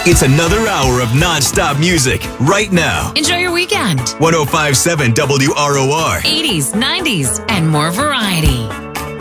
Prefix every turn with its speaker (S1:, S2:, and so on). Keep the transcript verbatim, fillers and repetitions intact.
S1: It's another hour of non-stop music right now.
S2: Enjoy your weekend.
S1: one oh five point seven W R O R.
S2: eighties, nineties, and more variety.